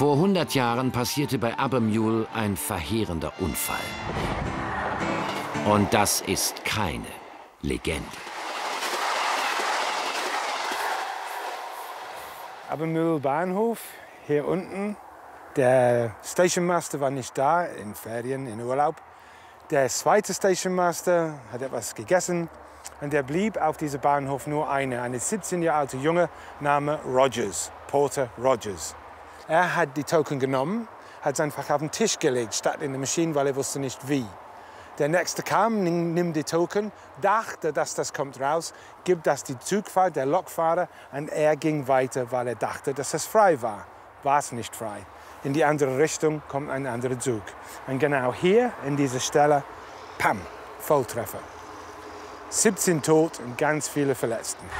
Vor 100 Jahren passierte bei Abermule ein verheerender Unfall. Und das ist keine Legende. Abermule Bahnhof, hier unten. Der Stationmaster war nicht da, in Ferien, in Urlaub. Der zweite Stationmaster hat etwas gegessen und der blieb auf diesem Bahnhof nur eine 17 Jahre alte Junge, Name Rogers, Porter Rogers. Er hat die Token genommen, hat sie einfach auf den Tisch gelegt, statt in die Maschine, weil er wusste nicht wie. Der Nächste kam, nimmt die Token, dachte, dass das kommt raus, gibt das die Zugfahrt, der Lokfahrer, und er ging weiter, weil er dachte, dass es frei war. War es nicht frei. In die andere Richtung kommt ein anderer Zug. Und genau hier, in dieser Stelle, pam, Volltreffer. 17 tot und ganz viele Verletzten.